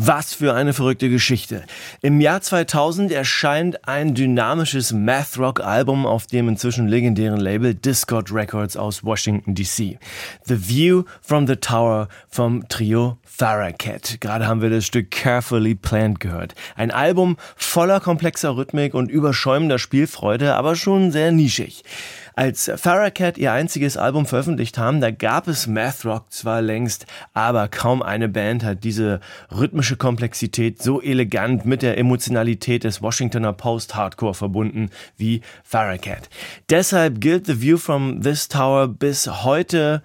Was für eine verrückte Geschichte. Im Jahr 2000 erscheint ein dynamisches Math-Rock-Album auf dem inzwischen legendären Label Dischord Records aus Washington D.C. The View from the Tower vom Trio Farragut. Gerade haben wir das Stück Carefully Planned gehört. Ein Album voller komplexer Rhythmik und überschäumender Spielfreude, aber schon sehr nischig. Als Farragut ihr einziges Album veröffentlicht haben, da gab es Math Rock zwar längst, aber kaum eine Band hat diese rhythmische Komplexität so elegant mit der Emotionalität des Washingtoner Post-Hardcore verbunden wie Farragut. Deshalb gilt The View from this Tower bis heute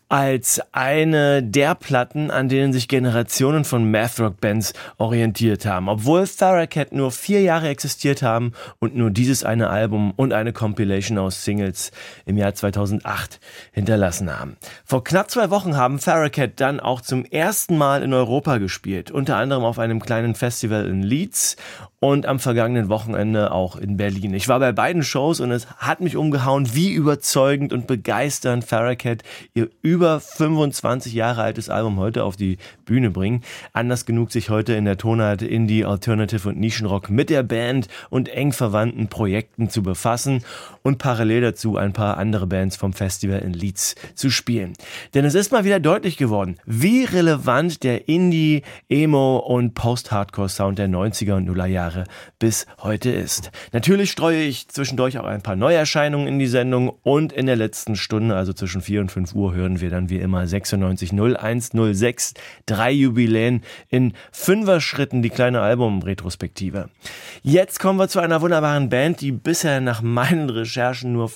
als eine der Platten, an denen sich Generationen von Math-Rock-Bands orientiert haben. Obwohl Farragut nur 4 Jahre existiert haben und nur dieses eine Album und eine Compilation aus Singles im Jahr 2008 hinterlassen haben. Vor knapp 2 Wochen haben Farragut dann auch zum ersten Mal in Europa gespielt, unter anderem auf einem kleinen Festival in Leeds und am vergangenen Wochenende auch in Berlin. Ich war bei beiden Shows und es hat mich umgehauen, wie überzeugend und begeisternd Farragut ihr über 25 Jahre altes Album heute auf die Bühne bringen. Anders genug, sich heute in der Tonart Indie, Alternative und Nischenrock mit der Band und eng verwandten Projekten zu befassen und parallel dazu ein paar andere Bands vom Festival in Leeds zu spielen. Denn es ist mal wieder deutlich geworden, wie relevant der Indie, Emo und Post-Hardcore-Sound der 90er und Nullerjahre bis heute ist. Natürlich streue ich zwischendurch auch ein paar Neuerscheinungen in die Sendung und in der letzten Stunde, also zwischen 4 und 5 Uhr, hören wir dann wie immer 96 01 06, 3 Jubiläen in 5er-Schritten, die kleine Album-Retrospektive. Jetzt kommen wir zu einer wunderbaren Band, die bisher nach meinen Recherchen nur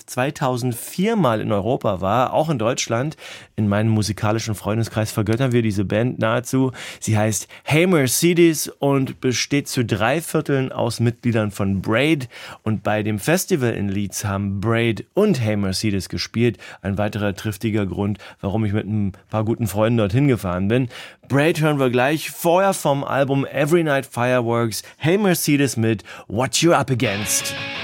2004 Mal in Europa war, auch in Deutschland. In meinem musikalischen Freundeskreis vergöttern wir diese Band nahezu. Sie heißt Hey Mercedes und besteht zu 3/4 aus Mitgliedern von Braid. Und bei dem Festival in Leeds haben Braid und Hey Mercedes gespielt. Ein weiterer triftiger Grund, warum ich mit ein paar guten Freunden dorthin gefahren bin. Braid hören wir gleich. Vorher vom Album Every Night Fireworks Hey Mercedes mit What You Up Against.